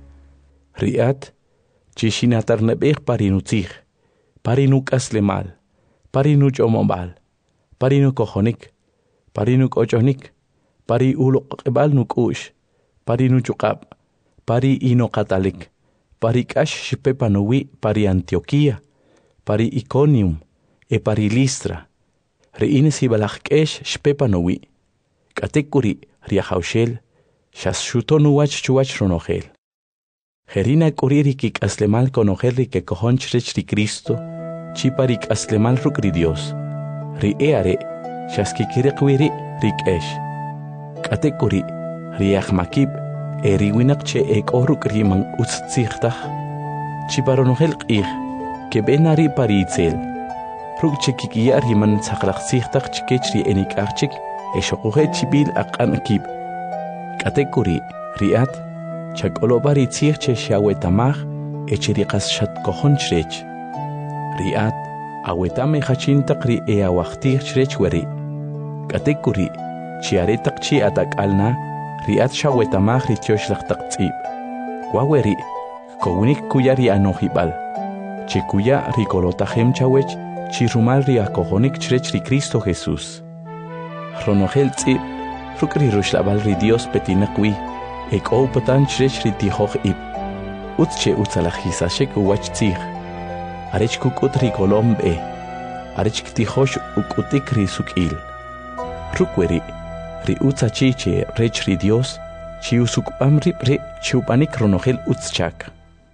Riat, Chishinatar nebeh parinutzich, parinuk aslemal, parinuch omobal, parinuk ojonik, parinuk ojonik, pari ulok ebal nukush, parinuchukab, pari inokatalik, parikash shipepanuwi pari Antioquia, pari Iconium, e pari Listra, reines ibalachkesh shipepanuwi, katekuri riahaushel, shashutonuach chuach ronogel. Gerina koririk aslemal conogerri que cojonchri Cristo, chiparik aslemal rukri Dios. Ri eare, shaskikirikwiri rikesh. Katekuri, riachmakib, eriwinak che ek orukri man utzichtach. Chiparonogel ich, que benari paritzel. Ruk chikikiari man saklachzichtach chikechri enikachik, eshokuhe chibil akanakib. Katekuri, riat, Chakolobari tzirche shawetamach, echirikas shatkohon chrech. Riat, awetame hachintak ri eawachtir chrech weri. Katekuri, chiaretak chi atak alna, riat shawetamach ritiosh lachtak tzib. Waweri, kounik kuyari anohibal. Chikuya rikolotahem chawech, chirumal riakohonik chrech ri Cristo Jesús. Ronogel tzib, rukri rushlabal ri Dios petinakwi. Ek o patan chrech ritihoch ib. Utche utzalachisa uwach tzich. Arech kukut rikolom be. Arech ktihosh ukutik risukil. Rukweri, ri utzachiche rech ri Dios, chi usukpam ripre chupanik ronogel utzchak.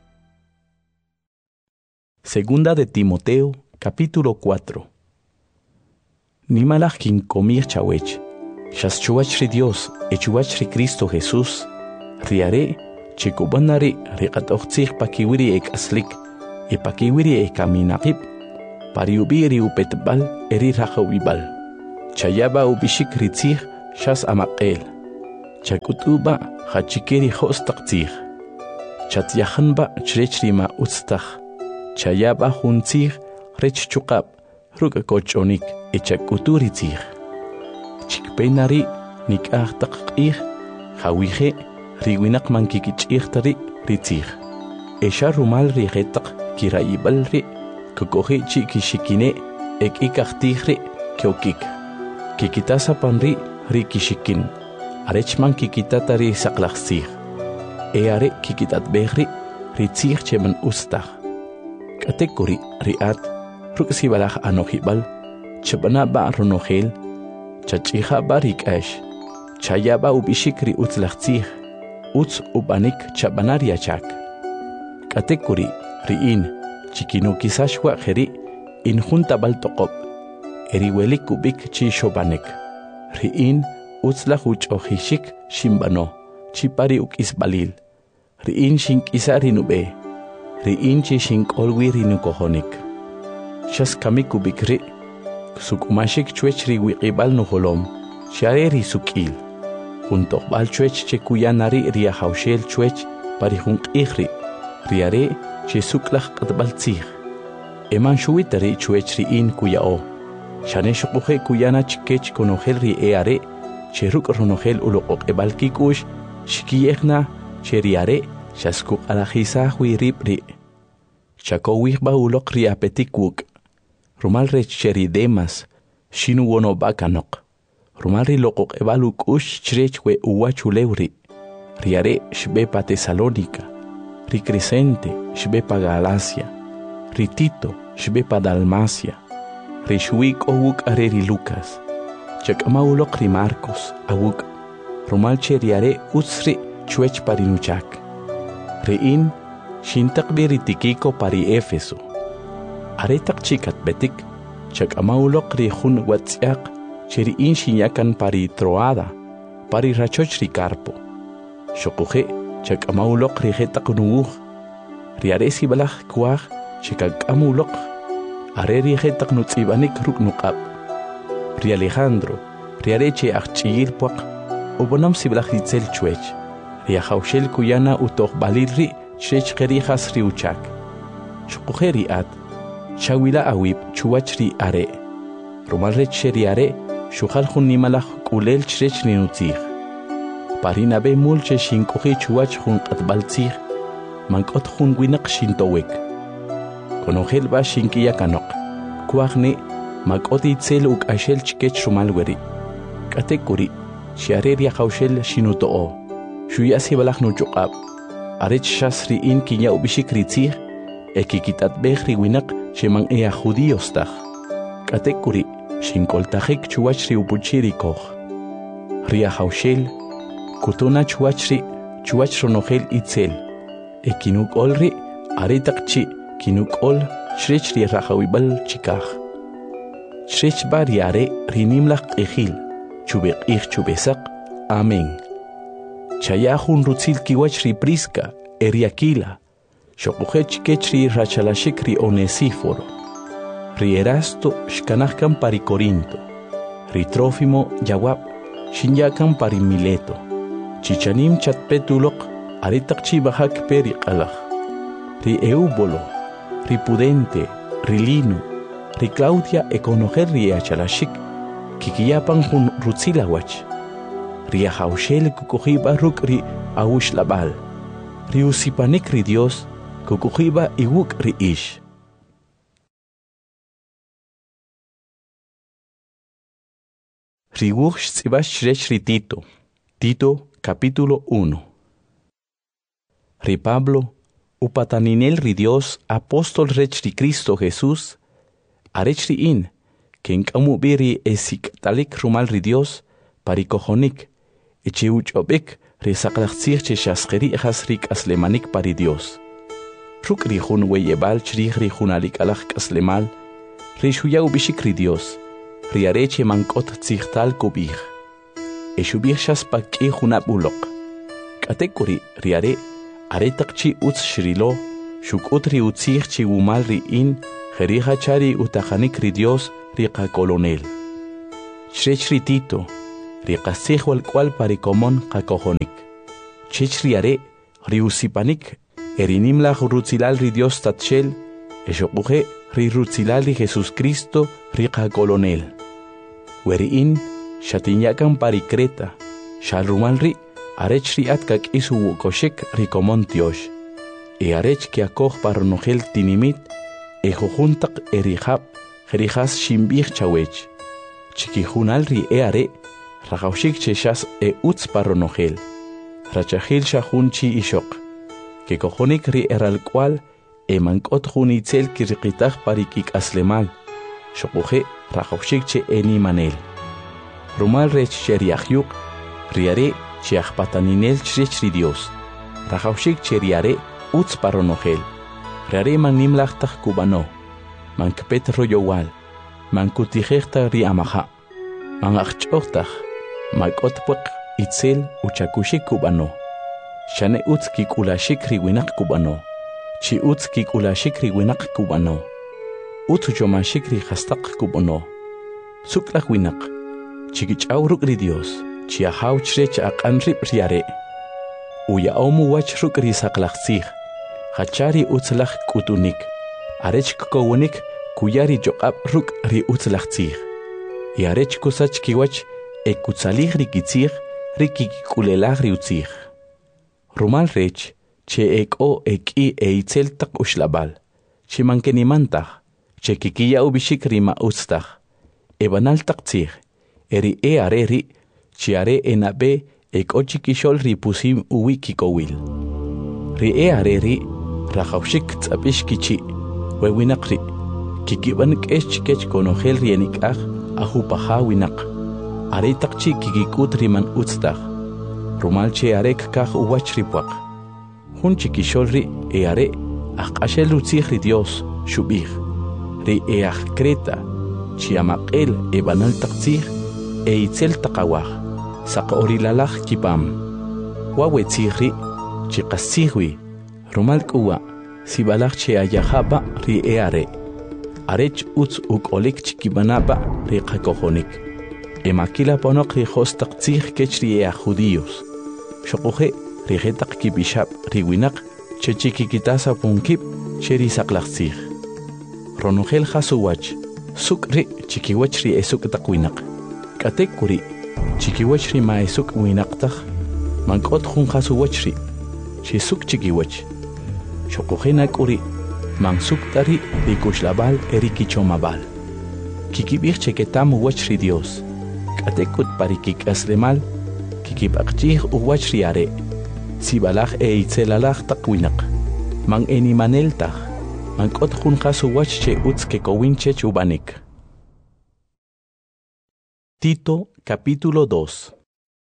Segunda de Timoteo, capítulo cuatro. Nimalach kin komir chawech. Shas chuach ri Dios, e chuach ri Cristo Jesús. Riare, chikubanari, riqatochtzich pakiwiri ek aslik, e pakiwiri e kaminakip, pariubi ri upetbal eri rakhawibal. Chayaba ubishik ritzih shas amaqel. Chakutuba hachikeri hostaqtzih. Chatyahanba chrechrima utstakh. Chayaba huntzih rech chukab ruka kochonik echakuturitzih. Chikpenari nikah taqih hawije riwinak mankikichihtari ritzih. Esha rumal rigetaq kiraibal ri kukohi chikishikine ek ikahtihri kyokik. Kikitasa panri ri kishikin. Arechman kikitatari saklaxih. Eare kikitat behri ritzih cheman ustah. Katekuri riat ruksibalah anohibal chabana ba ronogel chachiha barik ash chayaba ubishikri utzlaxih utz ubanik chabanaria chak. Katekuri riin chikino kisashwa kheri in junta baltoqop eriwelik kubik chi shobanek riin utzlah uchohishik shimbano chipari ukisbalil riin shinkisari nube riin chi shinkolwi rinukohonik shaskami kubikri sukumashik chwechri wiqibal nuholom shareri sukil junto bal chwech chekuyanari riahaushel chwech pari junqihri riare che suklach qatbaltzih eman shuitari chwechri in kuyao shane shuquje kuyana chikech konogel ri eare che ruk ronogel uloqoq ebalkikush shikiyekna che riare shaskuk alajisa huiripri chakowih ba uloq ri apetikuk rumal rech cheri demas shinu wono bakanok rumal ri loqoq ebaluk ush chrechwe uwachulewri riare shbepa Tesalónica ri Crescente shbepa Galacia ri Tito shbepa Dalmacia ri shuik owuk areri Lucas chakama uloq ri Marcos awuk rumal cheriare utsri chwech parinuchak riin shintaqbi ri Tikiko pari Éfeso aretaq chikat betik chakama uloq ri jun watsiaq cheriin shinyakan pari Troada pari rachoch ri Carpo shokuje chakama uloq ri jetaq nuuj riare sibalaj kuaj chikakama uloq are ri jetaq nutzibanik ruk nuqab ri Alejandro riare che achchiyil puaq ubonam sibalaj ritzel chwech ri ajaushel kuyana utoq balirri chech qerijas ri uchak shokuje ri at chawila awib chuwach ri are rumal rech ri are shukhal jun nimalaj kulel chrech ri nutzij parina be mulche shinkoji chuwach jun qatbaltzij mankot jun winaq shintowek konogel ba shinkiya kanok kuajne makot itzel uk ashel chikech rumal weri katekuri shiare ri ajaushel shinutoo shuya sibalaj nuchuqab arech shasri in kinya ubishik ritzij ekikitat behri winaq sheman ea judíos taj katekuri shinkoltajik chuwach ri upuchiri koj ri ajaushel kutuna chuwachri chuwach ronogel itzel ekinuk olri aretaqchi kinuk ol shrech ri rajawibal chikaj shrech bariare rinimlaq q'ijil chubeq ij chubesaq amen chayajun rutzil kiwach ri Prisca eri Aquila shokujech kech ri rachalashik ri Onesíforo ri Erasto shkanajkan pari Corinto ri Trófimo yawab shinyakan pari Mileto chichanim chatpetuloq aretaqchi bajak peri qalaj ri Eubolo ri Pudente ri Lino ri Claudia ekonogel ri achalashik kikiyapan jun rutzilawach ri ajaushel kukujiba ruk ri awushlabal ri usipanik ri Dios kukujiba iwuk ri ish ri wuj tz'ibash shrech ri Tito Tito capítulo uno. Ri Pablo upataninel ri Dios apóstol rech ri Cristo Jesús arech ri in ken kamu biri esik talik rumal ri Dios parikojonik eche uchobek ri saqlaqtzij che shasqeri ejas rik aslemanik pari Dios ruk ri jun weyebal chrij ri junalik alaj kaslemal ri shuya ubishik ri Dios ri areche mankot tzijtal kubij eshubij shaspaki junab uloq katekuri riare aretaqchi utz shrilo shukut ri utzij chi wumal ri in Jerija chari utajanik ri Dios riqa colonel. Chrech ri Tito, riqa sihwal cual parikomon qakojonik. Chech ri are, ri usipanik, erinimla rutzilal ri Dios tatchel, eshokuje ri rutzilal ri Jesus Cristo riqa colonel. Weriin, shatinyakan parikreta, shalrumal ri, arech ri atkak isu wukoshek rikomon Tiosh. E arech ki akoj paronogel tinimit, e jojuntak erihab, jerijas shimbich chawech. Chikijunal ri e are, rajaushik cheshas e utz paronogel. Rachahil shahun chi ishok. Que cojonik ri eral cual, e mankot junitzel kirikitach parikik aslemal. Shokuje, rajaushik che eni manel. Rumal rech cheriahyuk, riare, chiachpataninel chrech ri Dios. Rajaushik cheriare, utz paronogel. Rare man nimlachtach kubano, man kpet royowal, man kutijechta ri amaha, man achchochtach, man otpuk itzel uchakushik kubano. Shane utz kikulashik riwinak kubano, chi utz kikulashik riwinak kubano, utz uchomashik ri hastak kubano. Suklach winak, chikichauruk ri Dios, chi ahaw chrech akanrip riare. Uya omu wach ruk ri saklachzich. Hachari utzlach kutunik, arech kowonik kuyari joab ruk ri utzlach tzich. Y arech kusach kiwach e kutzalich ri kitzich ri kikulelach ri utzich. Rumal rech, che ek o ek i e itzel tak ushlabal, che mankenimantach, che kikiya ubishik ri ma utztach, e banal tak tzich, eri e are ri, che are enabe ek o chikishol ri pusim uwi kikowil. Ri e are ri, rajaushik tzapish kichi, wewinakri, kikiban kech kech konogel rienik ach, ahupaha winak. Are takchi kikikut riman utztach, rumalche arek kach uwach ripuak. Hun chikishol ri e are, ach ashel utzich ri Dios, shubich. Ri e ach kreta, chiamakel e banal takzich, e itzel takawach, sak orilalach kipam. Wawetzich ri, chikasihwi, Rumal kuwa, si balach che ayahaba ri e are. Arech utz uk olik chikibanaba ri kakohonik. E makila ponok ri hostak tzich kech ri e judíos. Shokuje ri getak kibishab ri winak che chikikitasa punkip che ri saklach tzich. Ronogel hasuwach, suk ri chikiwach ri esuk tak winak. Katek kuri, chikiwach ri ma esuk winak tak. Mankot hun hasuwach ri, che suk chikiwach. Shokujena kuri, mansuktari rikushlabal erikichomabal. Kikibich cheketam uwach ri Dios. Katekut parikik aslemal, kikibakchih uwach ri are. Sibalach e itzelalach takwinak. Man enimaneltach, man kot junjas uwach che utz kekowinche chubanik. Tito capítulo dos.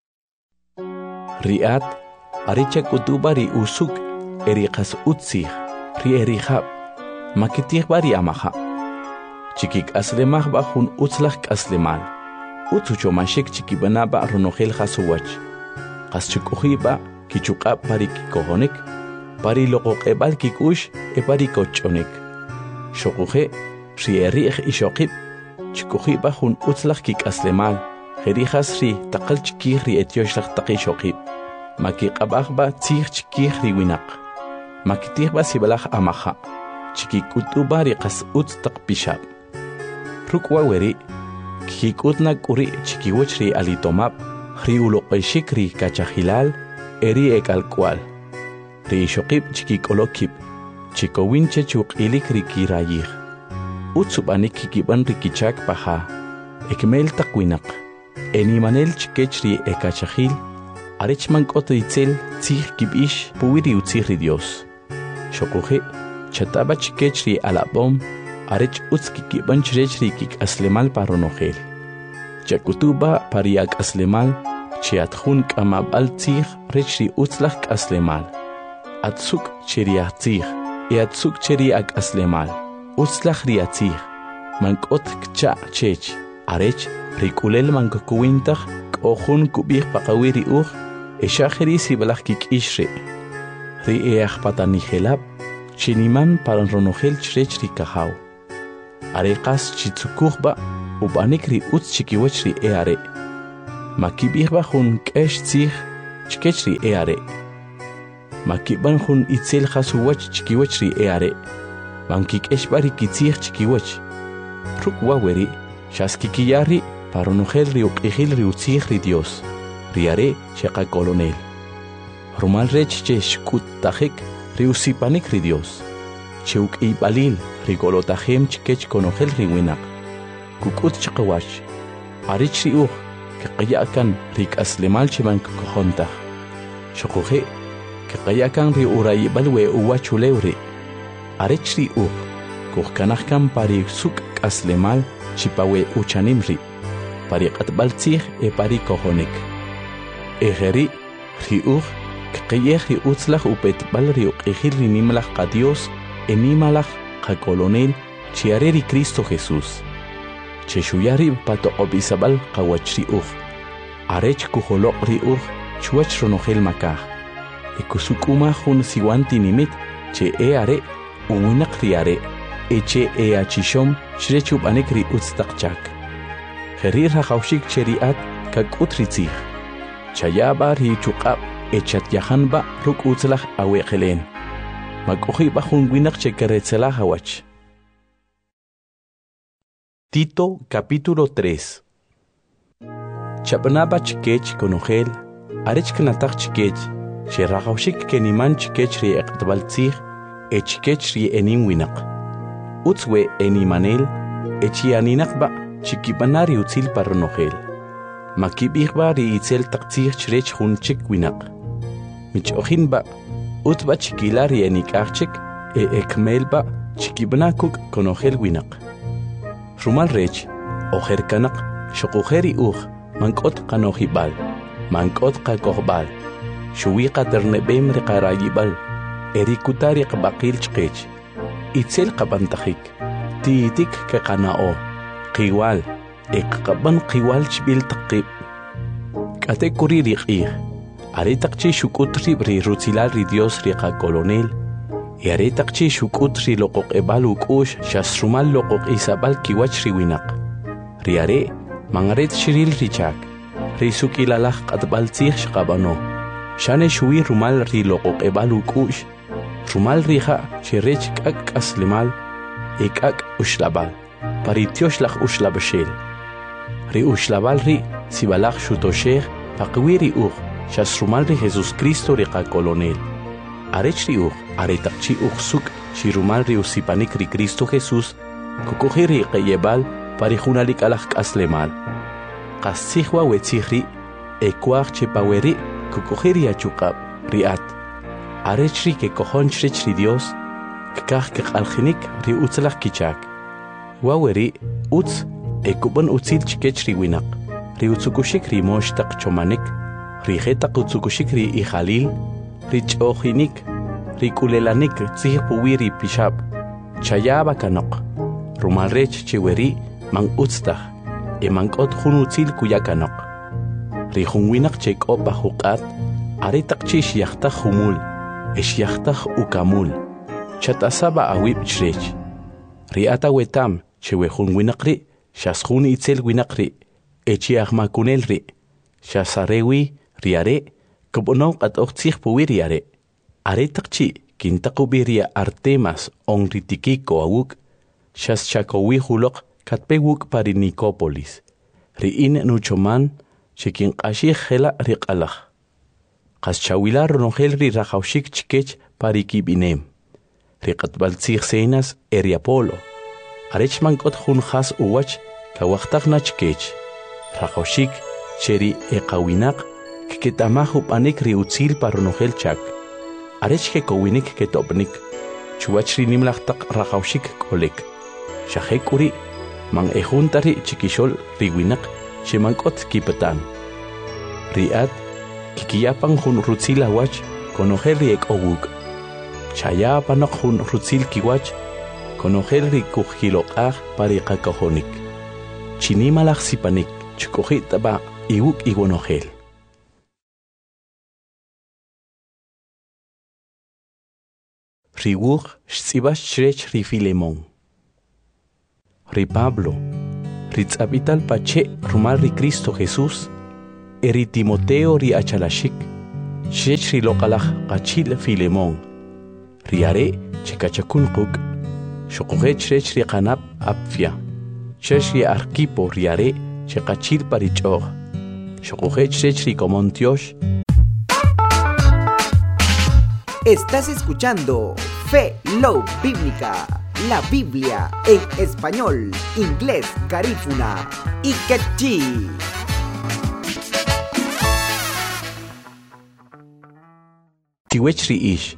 Riat, arecha kutuba ri usuk, erikas utzich, ri erihab, makitich bari amaha. Chikik aslemach bajun utzlach aslemal. Utzuchomashik chikibanaba ronogel hasuwach. Kaschikuhiba, kichukab pari kikohonik, pari loqoqebal kikush, e pari kochonik. Shokuje, ri erich ishokib, chikuhiba jun utzlach kik aslemal, jerijas ri takal chikih ri etioshlach takishokib. Makikabachba tzich chikih ri winak. Makitihba sibalach amaha, chikikutuba riqas utz takpishab. Rukwa weri, kikutna kuri chikiwach ri alitomab, ri uloqeshik ri kachahilal, eri ekalkwal. Ri shokib chikikolokib, chikowinche chukilik ri kirayih. Utsubanik kikiban ri kichak paha, ekmel takwinak. Enimanel chikech ri ekachahil, arech mankot itzel tzich kibish puwiri utzich ri Dios. Shokuje, chataba chikech ri alabom, arech utz kikiban chrech ri kik aslemal paronogel. Chakutuba pariak aslemal, chiatjun kamabal tzich rech ri utzlach aslemal. Atzuk cheriach tzich, e atzuk cheriak aslemal. Utzlach ri atzich, mankot kcha chech, arech rikulel mankokuwintach, k'ojun kubich pakawiri uch, eshajeri sibalach kik ishre. Ri each patanijelab, chiniman paran ronogel chrech ri kahaw. areqas chitsukuqba ubanik ri utz chikiwach ri e are. Makibihba hun kesh tzih chikech ri e are. Makiban hun itzel khasuwach chikiwach ri e are. Mankikesh bari kitzih chikiwach. Ruk waweri shaskikiyari paronugel ri uqihil ri utzih ri Dios. Ri are sheqa colonel. Rumal rech che shkut tajik ri usipanik ri Dios. Cheuk i balil ri golotajem chikech konogel ri winak. Kukut chaqawach. Arich ri uq kaqayakan ri kaslemal chiman kukojonta. Shokuhe kaqayakan ri urayibalwe uwachulewri. Arich ri uq kuhkanahkan pari suk kaslemal chipawe uchanimri. Pari qatbaltzih e pari kojonik. Ejeri ri uq kaqayeh ri utzlach upetbal ri uqihil ri nimlach qa Dios e nimlach qa colonel chiare ri Cristo Jesús. Cheshuyari pato obisabal qawach ri uq. Arech kuholok ri uq chuach ronogel makah. E kusukuma hun siwanti nimit che e are uwinak ri are. E che e achishom shrechub anek ri utztaqchak. Gerir haqawshik cheriat kakut ri tzih. Chayaba ri chuqab echat yahanba ruk utzlach aweqelen. Makuhi bajun winak chekeretzela hawach. Tito capítulo tres. Chapnaba chikech konogel, arech knatach chikech, sherahawshik keniman chikech ri eqtbaltzih, e chikech ri enim winak. Utzwe enimanel, echianinakba chikibanari utzil paronogel. Makibihba ri itzel taqtzih chrech hun chik winak. Mich ojinba, utba chikilari enikachik, e ekmelba chikibnakuk konogel winak. Rumal rech, ojer kanak, shokujeri uj, mankot kanojibal, mankot kakohbal, shuwiqa ternebem riqarayibal, erikutari qabaqil chqech, itzel qabantajik, tiitik keqanao, qiwal, eqqaban qiwal chbil taqib. Kate kuri riqih, aretaqchi shukutri ri rutzilal ri Dios riqa colonel, y aretaqchi shukutri loqoq ebal ukush shasrumal loqoq isabal kiwach ri winak. Ri are, mangaret shiril richak, ri sukilalaj qatbal tzih shqabano, shane shui rumal ri loqoq ebal ukush, rumal rija shirech kak aslimal, e kak ushlabal, paritiosh ushlabashel. Ri ushlabal ri sibalaj shutoshech, paqwiri uj, shasrumal ri Jesus Cristo riqa colonel. Arech ri uj, aretaqchi uj suk, shirumal ri usipanik ri Cristo Jesús, kukuji ri qeyebal, parijunalik alaj kaslemal. Qasihwa wetzihri, ekuaj chepaweri, kukuji ri achukab, riat. Arech ri ke kojonchrech ri Dios, kkaj keqaljinik ri utzlaj kichak. Waweri, utz, ekuban utzil chikech ri winak, ri utzukushik ri moshtaq chomanik, ri jetaq utzukushik ri ijalil, ri ch'ojinik, ri kulelanik tzih puwi ri pishab, chayaba kanok, rumalrech chiweri man utztaj, e mankot jun utzil kuya kanok. Ri junwinak chekopa huqat, aretaq chi shiachtaj humul, e shiachtaj ukamul, chatasaba awib chrech. Ri ata wetam chewe junwinak ri, shasjun itzel winak ri, e chiahmakunel ri, shasarewi ri are, Kobono at oxig puwiri are. Aretaqchi, kintakubiria Artemas on ritikiko awuk, shas chakowi hulok katpewuk pari Nicopolis. Riin nuchoman, chikin ashig hela riqalach. Qas chawila ronogel ri rajawshik chikech pari kibinem. Riqatbaltzig senas eriapolo. Arech mankot hun has uwach, kawachtakna chikech. Rajawshik, cheri eqawinak, que tamahu panik ri utzil paronogel chak. Arech ke kowinik ke topnik. Chuachri nimlachtak rajawshik kolek. Shahekuri, man ejuntari chikishol riwinak, shemankot kipatan. Riat, kikiyapan hun rutzil awach, konogel ri ek owuk. Chayapanok hun rutzil kiwach, konogel ri kujilokaj pari kakohonik. Chinimalach sipanik, chukojitaba iwuk iwonogel. Riwuch shtsibash shrech ri Filemon. ri Pablo, ri tz'apital pache rumal ri Cristo Jesús, eri Timoteo ri achalashik, shech ri loqalaj qachil Filemón, ri are chikachakunquk, shoqoqech rech ri qanap Apfia, shech ri Arquipo ri are chikachil parich'oj, shoqoqech rech ri Comontiosh. Estás escuchando Fe Love Bíblica, la Biblia en español, inglés, garífuna y quechí. Tiwech ri ish,